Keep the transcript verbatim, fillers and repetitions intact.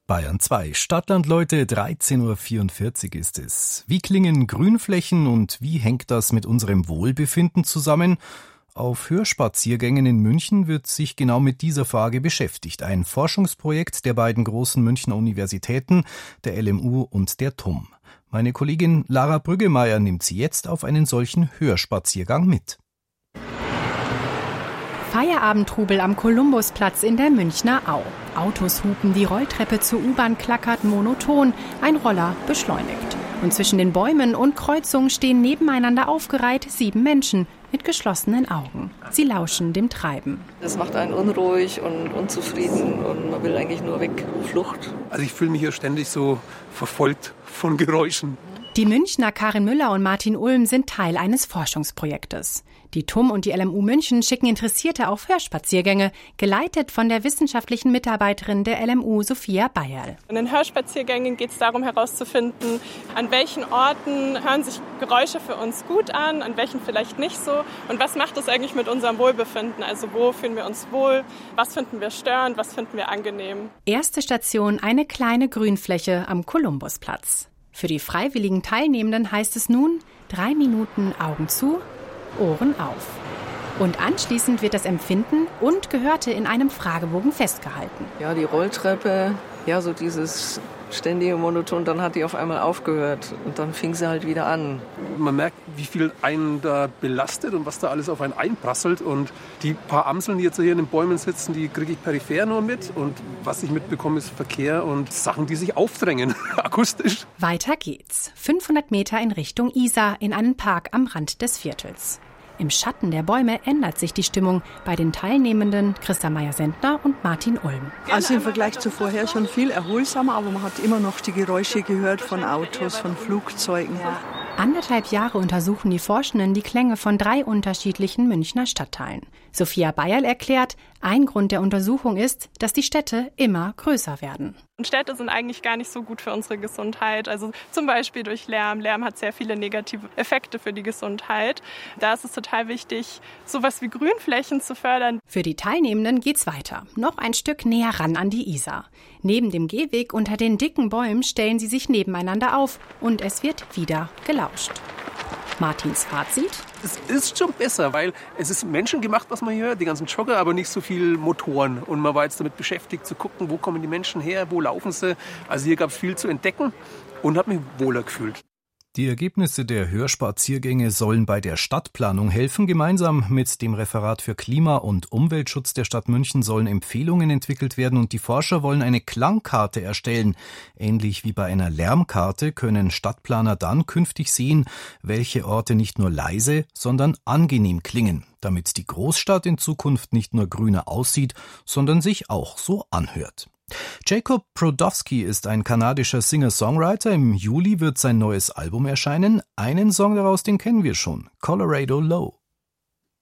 Bayern zwei. Stadtland, Leute, dreizehn Uhr vierundvierzig ist es. Wie klingen Grünflächen und wie hängt das mit unserem Wohlbefinden zusammen? Auf Hörspaziergängen in München wird sich genau mit dieser Frage beschäftigt. Ein Forschungsprojekt der beiden großen Münchner Universitäten, der L M U und der T U M. Meine Kollegin Lara Brüggemeier nimmt sie jetzt auf einen solchen Hörspaziergang mit. Feierabendtrubel am Kolumbusplatz in der Münchner Au. Autos hupen, die Rolltreppe zur U-Bahn klackert monoton, ein Roller beschleunigt. Und zwischen den Bäumen und Kreuzungen stehen nebeneinander aufgereiht sieben Menschen mit geschlossenen Augen. Sie lauschen dem Treiben. Das macht einen unruhig und unzufrieden und man will eigentlich nur weg, Flucht. Also ich fühle mich hier ständig so verfolgt von Geräuschen. Die Münchner Karin Müller und Martin Ulm sind Teil eines Forschungsprojektes. Die T U M und die L M U München schicken Interessierte auf Hörspaziergänge, geleitet von der wissenschaftlichen Mitarbeiterin der L M U, Sophia Bayerl. In den Hörspaziergängen geht es darum herauszufinden, an welchen Orten hören sich Geräusche für uns gut an, an welchen vielleicht nicht so und was macht das eigentlich mit unserem Wohlbefinden, also wo fühlen wir uns wohl, was finden wir störend, was finden wir angenehm. Erste Station, eine kleine Grünfläche am Kolumbusplatz. Für die freiwilligen Teilnehmenden heißt es nun, drei Minuten Augen zu, Ohren auf. Und anschließend wird das Empfinden und Gehörte in einem Fragebogen festgehalten. Ja, die Rolltreppe, ja, so dieses ständige Monoton, dann hat die auf einmal aufgehört und dann fing sie halt wieder an. Man merkt, wie viel einen da belastet und was da alles auf einen einprasselt. Und die paar Amseln, die jetzt hier in den Bäumen sitzen, die kriege ich peripher nur mit. Und was ich mitbekomme, ist Verkehr und Sachen, die sich aufdrängen, akustisch. Weiter geht's. fünfhundert Meter in Richtung Isar, in einen Park am Rand des Viertels. Im Schatten der Bäume ändert sich die Stimmung bei den Teilnehmenden Christa Meyer-Sendner und Martin Ulm. Also im Vergleich zu vorher schon viel erholsamer, aber man hat immer noch die Geräusche gehört von Autos, von Flugzeugen. Ja. Anderthalb Jahre untersuchen die Forschenden die Klänge von drei unterschiedlichen Münchner Stadtteilen. Sophia Bayerl erklärt, ein Grund der Untersuchung ist, dass die Städte immer größer werden. Und Städte sind eigentlich gar nicht so gut für unsere Gesundheit. Also zum Beispiel durch Lärm. Lärm hat sehr viele negative Effekte für die Gesundheit. Da ist es total wichtig, sowas wie Grünflächen zu fördern. Für die Teilnehmenden geht's weiter. Noch ein Stück näher ran an die Isar. Neben dem Gehweg unter den dicken Bäumen stellen sie sich nebeneinander auf und es wird wieder gelauscht. Martins Fazit? Es ist schon besser, weil es ist menschengemacht, was man hier hört, die ganzen Jogger, aber nicht so viel Motoren. Und man war jetzt damit beschäftigt zu gucken, wo kommen die Menschen her, wo laufen sie. Also hier gab es viel zu entdecken und habe mich wohler gefühlt. Die Ergebnisse der Hörspaziergänge sollen bei der Stadtplanung helfen. Gemeinsam mit dem Referat für Klima- und Umweltschutz der Stadt München sollen Empfehlungen entwickelt werden und die Forscher wollen eine Klangkarte erstellen. Ähnlich wie bei einer Lärmkarte können Stadtplaner dann künftig sehen, welche Orte nicht nur leise, sondern angenehm klingen, damit die Großstadt in Zukunft nicht nur grüner aussieht, sondern sich auch so anhört. Jacob Brodowski ist ein kanadischer Singer-Songwriter. Im Juli wird sein neues Album erscheinen. Einen Song daraus, den kennen wir schon, Colorado Low.